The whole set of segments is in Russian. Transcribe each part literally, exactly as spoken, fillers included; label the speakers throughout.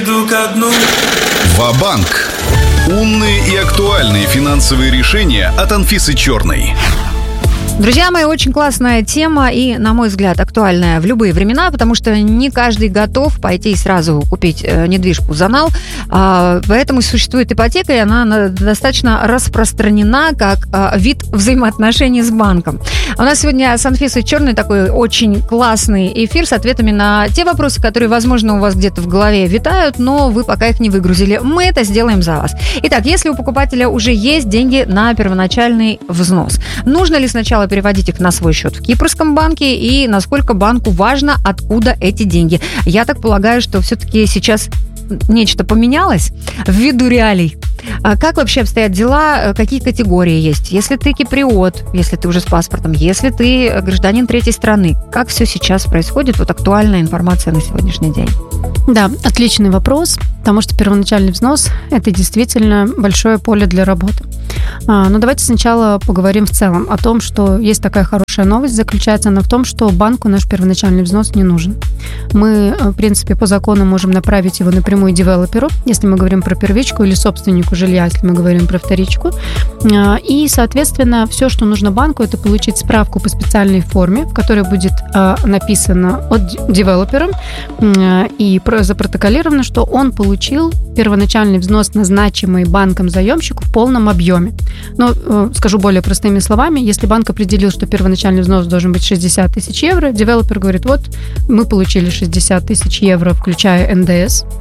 Speaker 1: иду ко дну.
Speaker 2: Ва-банк. Умные и актуальные финансовые решения от Анфисы Черной.
Speaker 3: Друзья мои, очень классная тема и, на мой взгляд, актуальная в любые времена, потому что не каждый готов пойти и сразу купить недвижку за нал. Поэтому существует ипотека, и она достаточно распространена как вид взаимоотношений с банком. У нас сегодня с Анфисой Черной такой очень классный эфир с ответами на те вопросы, которые, возможно, у вас где-то в голове витают, но вы пока их не выгрузили. Мы это сделаем за вас. Итак, если у покупателя уже есть деньги на первоначальный взнос, нужно ли сначала переводить их на свой счет в Кипрском банке и насколько банку важно, откуда эти деньги? Я так полагаю, что все-таки сейчас нечто поменялось ввиду реалий. Как вообще обстоят дела? Какие категории есть? Если ты киприот, если ты уже с паспортом, если ты гражданин третьей страны, как все сейчас происходит? Вот актуальная информация на сегодняшний день.
Speaker 4: Да, отличный вопрос, потому что первоначальный взнос – это действительно большое поле для работы. Но давайте сначала поговорим в целом о том, что есть такая хорошая новость. Заключается она в том, что банку наш первоначальный взнос не нужен. Мы, в принципе, по закону можем направить его напрямую девелоперу, если мы говорим про первичку, или собственнику жилья, если мы говорим про вторичку. И, соответственно, все, что нужно банку, это получить справку по специальной форме, в которой будет написано от девелопера и запротоколировано, что он получил первоначальный взнос на значимый банком заемщику в полном объеме. Но скажу более простыми словами, если банк определил, что первоначальный взнос должен быть шестьдесят тысяч евро, девелопер говорит, вот мы получили шестьдесят тысяч евро, включая эн дэ эс,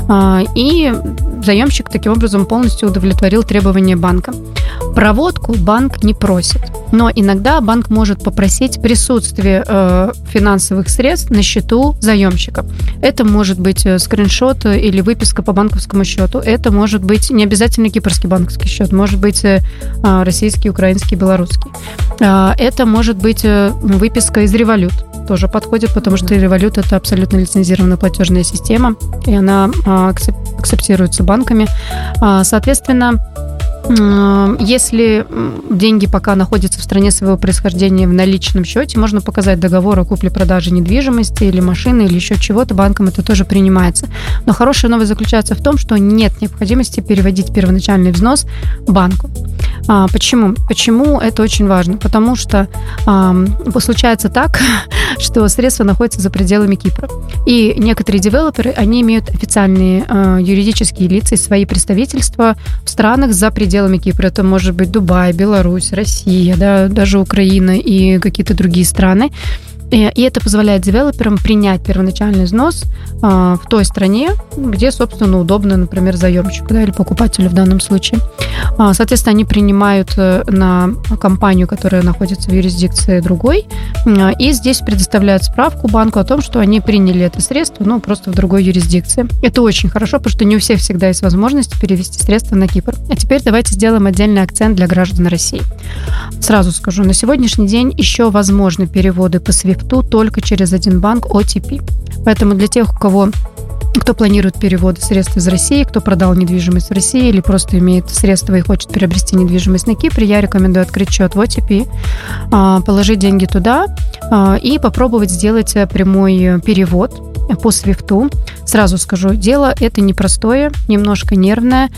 Speaker 4: и заемщик таким образом полностью удовлетворил требования банка. Проводку банк не просит, но иногда банк может попросить присутствие э, финансовых средств на счету заемщика. Это может быть скриншот или выписка по банковскому счету. Это может быть не обязательно кипрский банковский счет, может быть э, российский, украинский, белорусский. Э, это может быть э, выписка из Revolut. Тоже подходит, потому что Revolut – это абсолютно лицензированная платежная система, и она э, акцептируется банками. Э, соответственно, если деньги пока находятся в стране своего происхождения в наличном счете, можно показать договор о купле-продаже недвижимости или машины, или еще чего-то, банком это тоже принимается. Но хорошая новость заключается в том, что нет необходимости переводить первоначальный взнос банку. А, почему? Почему это очень важно? Потому что а, случается так, что средства находятся за пределами Кипра. И некоторые девелоперы, они имеют официальные а, юридические лица и свои представительства в странах за пределами Кипра. Это может быть Дубай, Беларусь, Россия, да, даже Украина и какие-то другие страны. И это позволяет девелоперам принять первоначальный взнос а, в той стране, где, собственно, удобно, например, заемщику, да, или покупателю в данном случае. А, соответственно, они принимают на компанию, которая находится в юрисдикции другой, а, и здесь предоставляют справку банку о том, что они приняли это средство, ну, просто в другой юрисдикции. Это очень хорошо, потому что не у всех всегда есть возможность перевести средства на Кипр. А теперь давайте сделаем отдельный акцент для граждан России. Сразу скажу, на сегодняшний день еще возможны переводы по свифту только через один банк о ти пи. Поэтому для тех, у кого кто планирует переводы средств из России, кто продал недвижимость в России или просто имеет средства и хочет приобрести недвижимость на Кипре, я рекомендую открыть счет в о ти пи, положить деньги туда и попробовать сделать прямой перевод по свифту. Сразу скажу, дело это непростое, немножко нервное,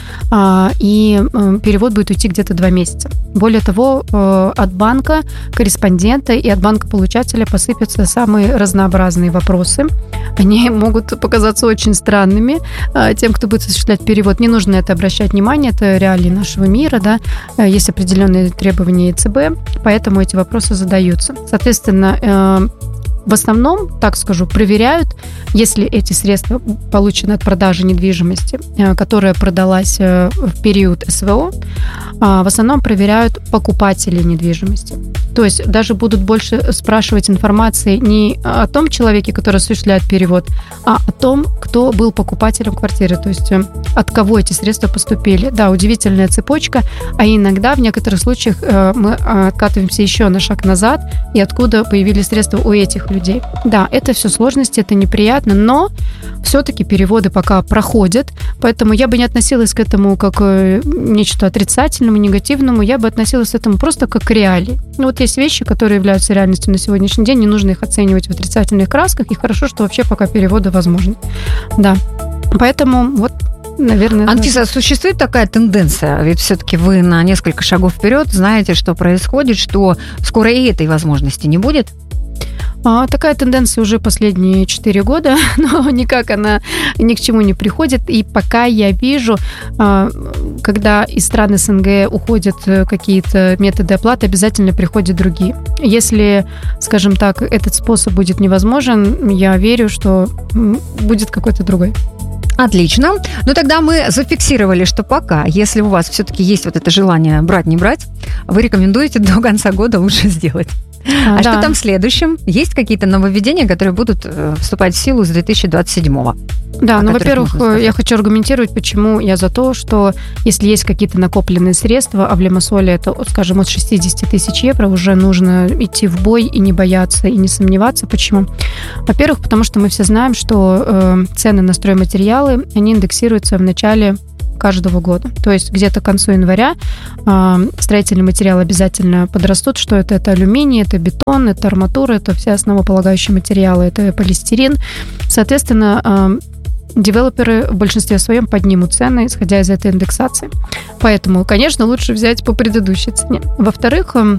Speaker 4: и перевод будет уйти где-то два месяца. Более того, от банка корреспондента и от банка получателя посыпятся самые разнообразные вопросы. Они могут показаться очень странными тем, кто будет осуществлять перевод. Не нужно на это обращать внимание, это реалии нашего мира, да, есть определенные требования ЕЦБ, поэтому эти вопросы задаются. Соответственно, в основном, так скажу, проверяют, если эти средства получены от продажи недвижимости, которая продалась в период эс вэ о, в основном проверяют покупателей недвижимости. То есть даже будут больше спрашивать информации не о том человеке, который осуществляет перевод, а о том, кто был покупателем квартиры, то есть от кого эти средства поступили. Да, удивительная цепочка, а иногда в некоторых случаях мы откатываемся еще на шаг назад, и откуда появились средства у этих людей. Да, это все сложности, это неприятно, но все-таки переводы пока проходят, поэтому я бы не относилась к этому как к нечто отрицательному, негативному, я бы относилась к этому просто как к реалии. Ну, вот есть вещи, которые являются реальностью на сегодняшний день, не нужно их оценивать в отрицательных красках, и хорошо, что вообще пока переводы возможны. Да. Поэтому вот, наверное...
Speaker 3: Анфиса, существует такая тенденция? Ведь все-таки вы на несколько шагов вперед знаете, что происходит, что скоро и этой возможности не будет?
Speaker 4: А, такая тенденция уже последние четыре года, но никак она ни к чему не приходит. И пока я вижу, а, когда из стран СНГ уходят какие-то методы оплаты, обязательно приходят другие. Если, скажем так, этот способ будет невозможен, я верю, что будет какой-то другой.
Speaker 3: Отлично. Ну, тогда мы зафиксировали, что пока, если у вас все-таки есть вот это желание брать, не брать, вы рекомендуете до конца года лучше сделать. А, а да. Что там в следующем? Есть какие-то нововведения, которые будут вступать в силу с две тысячи двадцать седьмого?
Speaker 4: Да, ну, во-первых, я хочу аргументировать, почему я за то, что если есть какие-то накопленные средства, а в Лимассоле это, скажем, от шестьдесят тысяч евро, уже нужно идти в бой и не бояться, и не сомневаться. Почему? Во-первых, потому что мы все знаем, что э, цены на стройматериалы, они индексируются в начале каждого года. То есть где-то к концу января э, строительные материалы обязательно подрастут. Что это? Это алюминий, это бетон, это арматура, это все основополагающие материалы, это полистирен. Соответственно, э, девелоперы в большинстве своем поднимут цены, исходя из этой индексации. Поэтому, конечно, лучше взять по предыдущей цене. Во-вторых,